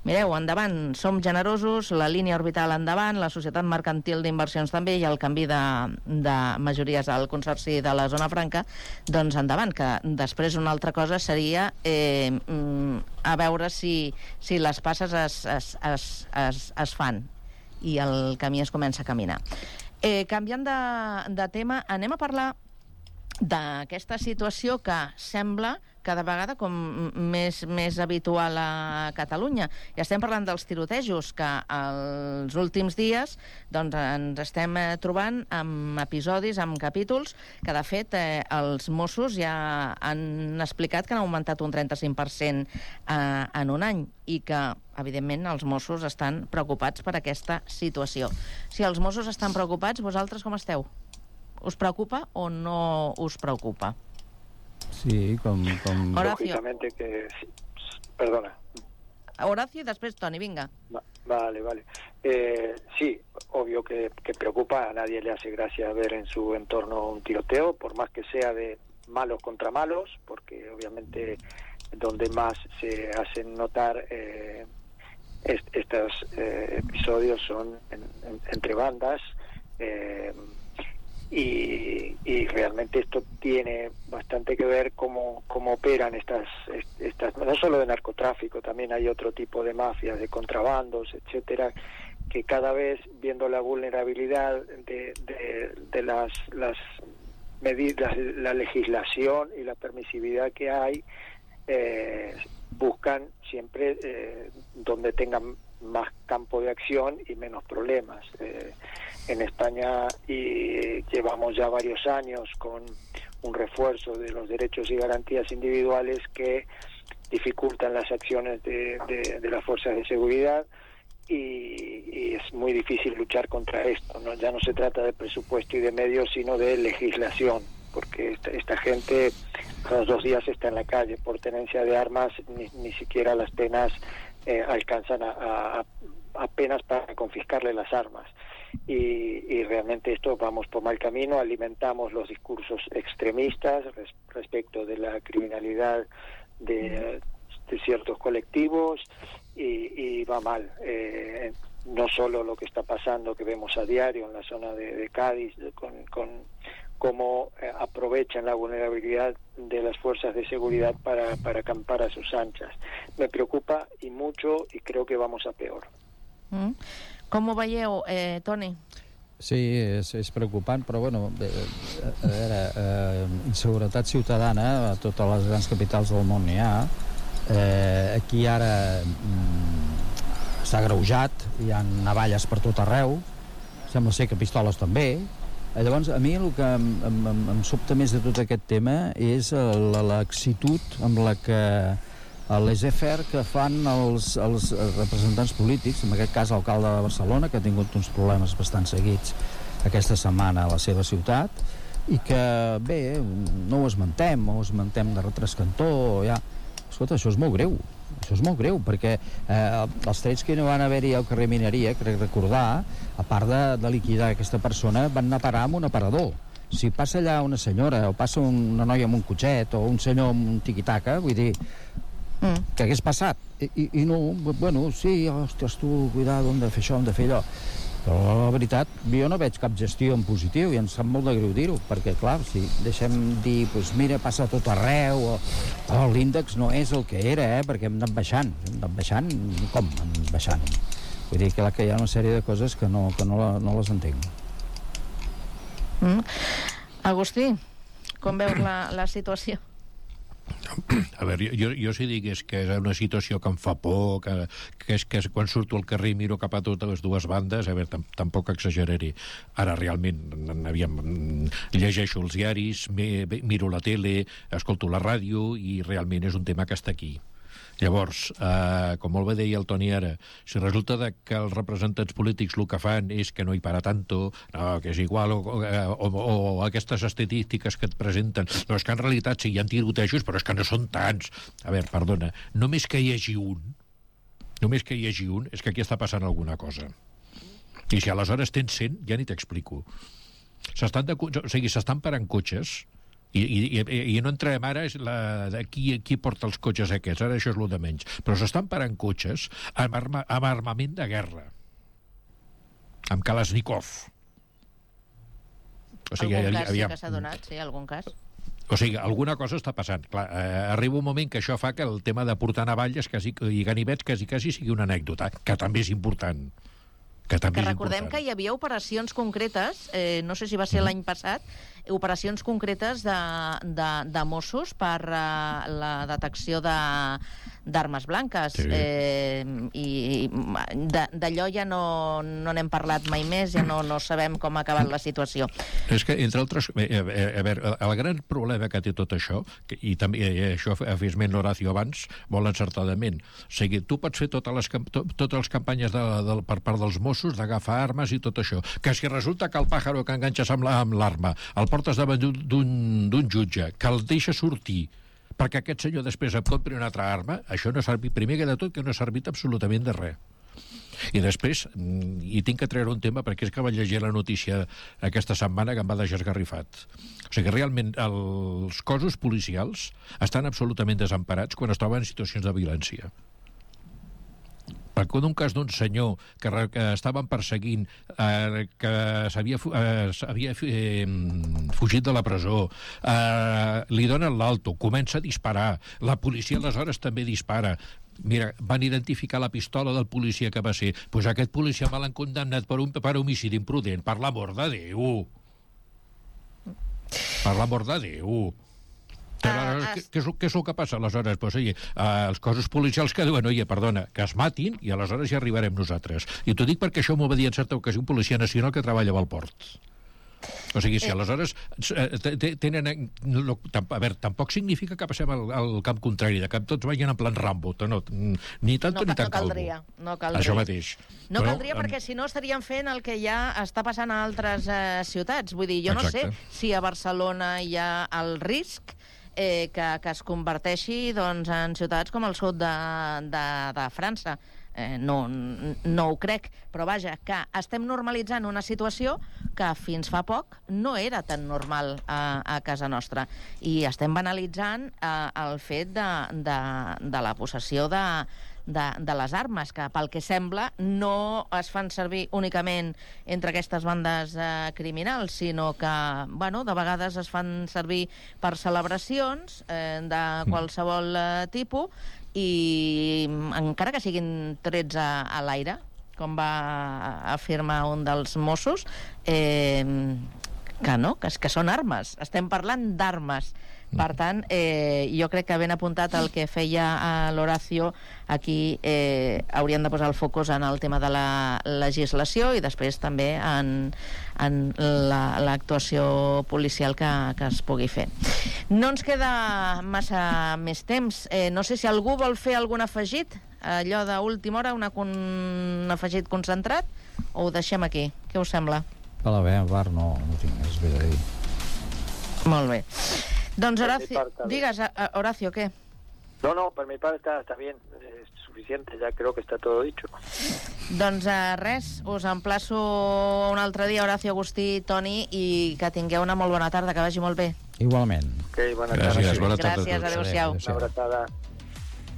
Mireu, endavant, som generosos, la línia orbital endavant, la societat mercantil d'inversions també i el canvi de majories al Consorci de la Zona Franca, doncs endavant, que després una altra cosa seria a veure si les passes es fan i el camí es comença a caminar. Canviant de tema, anem a parlar d'aquesta situació que sembla cada vegada com més habitual a Catalunya. I estem parlant dels tirotejos, que els últims dies doncs, ens estem trobant amb episodis, amb capítols, que de fet els Mossos ja han explicat que han augmentat un 35% en un any i que, evidentment, els Mossos estan preocupats per aquesta situació. Si els Mossos estan preocupats, vosaltres com esteu? Us preocupa o no us preocupa? Sí, com... Lógicamente que... Perdona. Horacio y después Tony, venga. Vale. Sí, obvio que preocupa. A nadie le hace gracia ver en su entorno un tiroteo, por más que sea de malos contra malos, porque obviamente donde más se hacen notar estos episodios son entre bandas, y realmente esto tiene bastante que ver cómo operan estas, no solo de narcotráfico, también hay otro tipo de mafias, de contrabandos, etcétera, que cada vez, viendo la vulnerabilidad de las medidas, la legislación y la permisividad que hay, buscan siempre donde tengan más campo de acción y menos problemas. En España llevamos ya varios años con un refuerzo de los derechos y garantías individuales que dificultan las acciones de las fuerzas de seguridad y es muy difícil luchar contra esto, ¿no? Ya no se trata de presupuesto y de medios, sino de legislación, porque esta gente a los 2 días está en la calle por tenencia de armas, ni siquiera las penas alcanzan apenas para confiscarle las armas. Y realmente esto vamos por mal camino, alimentamos los discursos extremistas respecto de la criminalidad de ciertos colectivos y va mal. No solo lo que está pasando, que vemos a diario en la zona de Cádiz, con cómo aprovechan la vulnerabilidad de las fuerzas de seguridad para acampar a sus anchas. Me preocupa y mucho, y creo que vamos a peor. Com ho veieu, Toni? Sí, és preocupant, però bueno, a veure, inseguretat ciutadana a totes les grans capitals del món n'hi ha. Aquí ara s'ha agreujat, hi ha navalles per tot arreu, sembla ser que pistoles també. Llavors, a mi el que em sobta més de tot aquest tema és la laxitud amb la que el laissez-faire que fan els representants polítics, en aquest cas l'alcalde de Barcelona, que ha tingut uns problemes bastant seguits aquesta setmana a la seva ciutat, i que, bé, no ho esmentem de retrascantó, ja. Escolta, això és molt greu, perquè els trets que no van haver-hi al carrer Mineria, crec recordar, a part de liquidar aquesta persona, van anar a parar amb un aparador. Si passa allà una senyora, o passa una noia amb un cotxet, o un senyor amb un tiquitaca, vull dir, que hagués passat i no, bueno, sí, ostres, tu, cuidado, hem de fer això, hem de fer allò, però la veritat, jo no veig cap gestió en positiu i em sap molt de greu dir-ho, perquè clar, si deixem dir, doncs mira, passa a tot arreu, o l'índex no és el que era, perquè hem anat baixant, com hem anat baixant? Vull dir que hi ha una sèrie de coses que no les entenc. Agustí, com veus la situació? A veure, jo si digués que és una situació que em fa por, que és que quan surto al carrer miro cap a totes les dues bandes, a veure, tampoc exageraré. Ara realment llegeixo els diaris, miro la tele, escolto la ràdio i realment és un tema que està aquí. Llavors, com molt bé deia el Toni ara, si resulta que els representants polítics el que fan és que no hi para tanto, no, que és igual, o aquestes estadístiques que et presenten, no, és que en realitat sí, hi ha tirotejos, però és que no són tants. A veure, perdona, només que hi hagi un, és que aquí està passant alguna cosa. I si aleshores tens 100, ja ni t'explico. S'estan parant cotxes I no entrem ara qui porta els cotxes aquests, ara això és el de menys. Però s'estan parant cotxes amb armament de guerra, amb Kalashnikov. O sigui, algun cas sí que s'ha donat, sí, algun cas. O sigui, alguna cosa està passant. Clar, arriba un moment que això fa que el tema de portar navalles i ganivets quasi sigui una anècdota, que també és important. Que recordem que hi havia operacions concretes, no sé si va ser l'any passat, operacions concretes de Mossos per la detecció d'armes blanques. Sí. I d'allò ja no n'hem parlat mai més, ja no sabem com ha acabat la situació. És que, entre altres... A veure, el gran problema que té tot això, i també això ha fet esment l'Horacio abans, molt encertadament, o sigui, tu pots fer totes les campanyes per part dels Mossos d'agafar armes i tot això, que si resulta que el pàjaro que enganxes amb l'arma el portes davant d'un jutge, que el deixa sortir perquè aquest senyor després et compri una altra arma, això no ha servit, primer que de tot, que no ha servit absolutament de res. I després, i tinc que treure un tema perquè és que vaig llegir la notícia aquesta setmana que em va deixar esgarrifat. O sigui, realment els cossos policials estan absolutament desemparats quan es troben en situacions de violència. Perquè d'un cas d'un senyor que estaven perseguint, que havia fugit de la presó, li donen l'alto, comença a disparar, la policia aleshores també dispara. Mira, van identificar la pistola del policia que va ser. Doncs aquest policia me l'han condemnat per homicidi imprudent, per l'amor de Déu. Per l'amor de Déu. Què és el que passa aleshores? Pues, oye, els cossos policials que diuen, oye, perdona, que es matin i aleshores ja arribarem nosaltres. I t'ho dic perquè això m'ho va dir en certa ocasió un policia nacional que treballava al port. O sigui, si aleshores tenen... A veure, tampoc significa que passem al camp contrari, de cap tots vagin en plan Rambo, no, ni tant ni tant calvo. No caldria. Això mateix. No caldria perquè si no estaríem fent el que ja està passant a altres ciutats. Vull dir, jo no sé si a Barcelona hi ha el risc que es converteixi doncs, en ciutats com el sud de França. No ho crec, però vaja, que estem normalitzant una situació que fins fa poc no era tan normal a casa nostra. I estem banalitzant el fet de la possessió de les armes, que pel que sembla no es fan servir únicament entre aquestes bandes criminals, sinó que, bueno, de vegades es fan servir per celebracions de qualsevol tipus, i encara que siguin trets a l'aire, com va afirmar un dels Mossos, que són armes. Estem parlant d'armes. Per tant, jo crec que ben apuntat el que feia l'Horacio, aquí haurien de posar el focus en el tema de la legislació i després també en l'actuació policial que es pugui fer. No ens queda massa més temps. No sé si algú vol fer algun afegit, allò d'última hora, un afegit concentrat, o ho deixem aquí? Què us sembla? Va bé, Bar, no tinc més bé a dir. Molt bé. Doncs, Horacio, digues, Horacio, ¿qué? No, por mi parte está bien, es suficiente, ya creo que está todo dicho. Doncs res, us emplaço un altre dia, Horacio, Agustí, Toni, i que tingueu una molt bona tarda, que vagi molt bé. Igualment. Ok, bona tarda. Gràcies, bona tarda a tots. Gràcies, adéu-siau. Una abraçada.